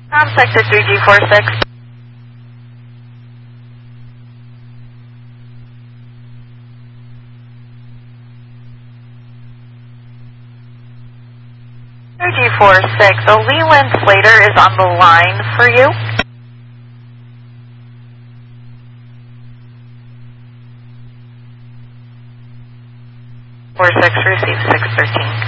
Sector 3G46. G46, a Leland Slater is on the line for you. 46 receives 613.